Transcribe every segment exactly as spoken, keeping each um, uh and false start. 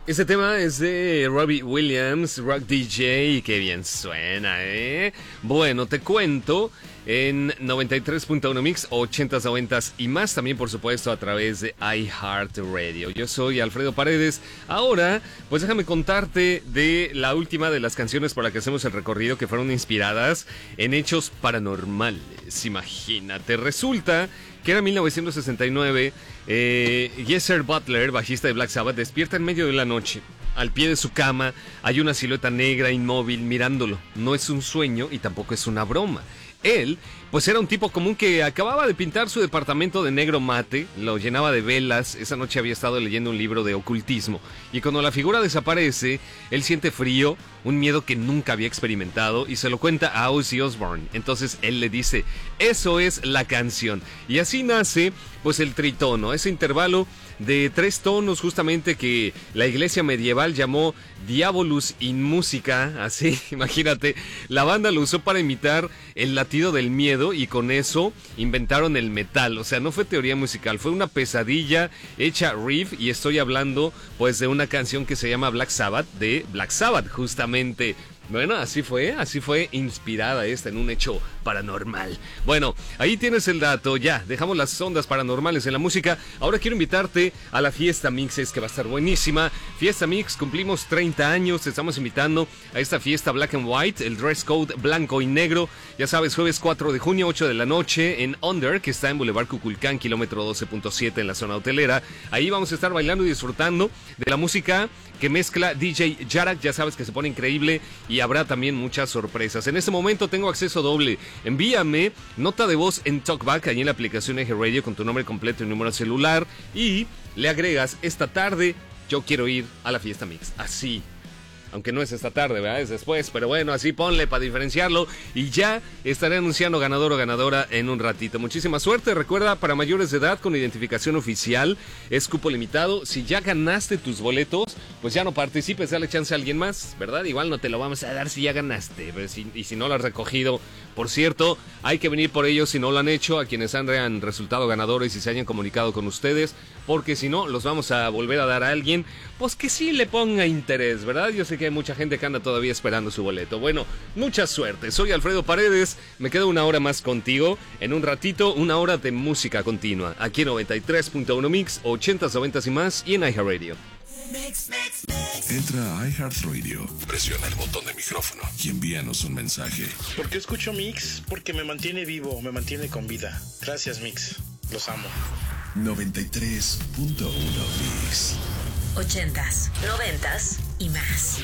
Este tema es de Robbie Williams, Rock D J, qué bien suena, ¿eh? Bueno, te cuento en noventa y tres punto uno Mix, ochentas, noventas y más, también por supuesto a través de iHeartRadio. Yo soy Alfredo Paredes. Ahora, pues déjame contarte de la última de las canciones por la que hacemos el recorrido, que fueron inspiradas en hechos paranormales. Imagínate, resulta que era mil novecientos sesenta y nueve, eh, Geezer Butler, bajista de Black Sabbath, despierta en medio de la noche. Al pie de su cama hay una silueta negra inmóvil mirándolo. No es un sueño y tampoco es una broma. Él, pues era un tipo común que acababa de pintar su departamento de negro mate, lo llenaba de velas. Esa noche había estado leyendo un libro de ocultismo, y cuando la figura desaparece, él siente frío, un miedo que nunca había experimentado, y se lo cuenta a Ozzy Osbourne. Entonces él le dice, eso es la canción. Y así nace, pues, el tritono, ese intervalo de tres tonos justamente que la iglesia medieval llamó Diabolus in Musica, así, imagínate. La banda lo usó para imitar el latido del miedo y con eso inventaron el metal. O sea, no fue teoría musical, fue una pesadilla hecha riff, y estoy hablando pues de una canción que se llama Black Sabbath, de Black Sabbath justamente. Bueno, así fue, así fue inspirada esta en un hecho paranormal. Bueno, ahí tienes el dato, ya, dejamos las ondas paranormales en la música. Ahora quiero invitarte a la Fiesta Mix, es que va a estar buenísima. Fiesta Mix, cumplimos treinta años, te estamos invitando a esta fiesta Black and White, el dress code blanco y negro. Ya sabes, jueves cuatro de junio, ocho de la noche, en Under, que está en Boulevard Cuculcán, kilómetro doce punto siete en la zona hotelera. Ahí vamos a estar bailando y disfrutando de la música que mezcla D J Yarak, ya sabes que se pone increíble, y habrá también muchas sorpresas. En este momento tengo acceso doble. Envíame nota de voz en TalkBack, ahí en la aplicación Eje Radio, con tu nombre completo y número celular, y le agregas, esta tarde yo quiero ir a la Fiesta Mix. Así. Aunque no es esta tarde, ¿verdad? Es después, pero bueno, así ponle para diferenciarlo, y ya estaré anunciando ganador o ganadora en un ratito. Muchísima suerte. Recuerda, para mayores de edad con identificación oficial, es cupo limitado. Si ya ganaste tus boletos, pues ya no participes, dale chance a alguien más, ¿verdad? Igual no te lo vamos a dar si ya ganaste, pero si, y si no lo has recogido. Por cierto, hay que venir por ellos si no lo han hecho, a quienes han resultado ganadores y se hayan comunicado con ustedes, porque si no, los vamos a volver a dar a alguien, pues que sí le ponga interés, ¿verdad? Yo sé que hay mucha gente que anda todavía esperando su boleto. Bueno, mucha suerte. Soy Alfredo Paredes, me quedo una hora más contigo. En un ratito, una hora de música continua, aquí en noventa y tres punto uno Mix, ochentas, noventas y más, y en iHeartRadio. Mix, mix, mix. Entra a iHeartRadio, presiona el botón de micrófono y envíanos un mensaje. ¿Por qué escucho Mix? Porque me mantiene vivo, me mantiene con vida. Gracias, Mix. Los amo. noventa y tres punto uno Mix. Ochentas, noventas y más.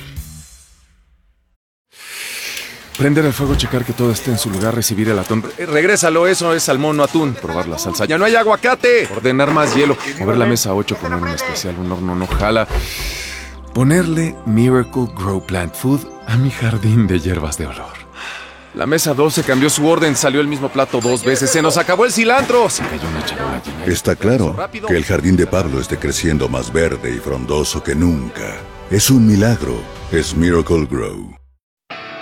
Prender el fuego, checar que todo esté en su lugar, recibir el atún. Eh, regrésalo, eso es salmón, no atún. Probar la salsa. ¡Ya no hay aguacate! Ordenar más hielo. Mover la mesa ocho, poner un especial, un horno no jala. Ponerle Miracle Grow Plant Food a mi jardín de hierbas de olor. La mesa doce cambió su orden, salió el mismo plato dos veces. ¡Se nos acabó el cilantro! Se cayó una charola llena. Está claro que el jardín de Pablo esté creciendo más verde y frondoso que nunca. Es un milagro. Es Miracle Grow.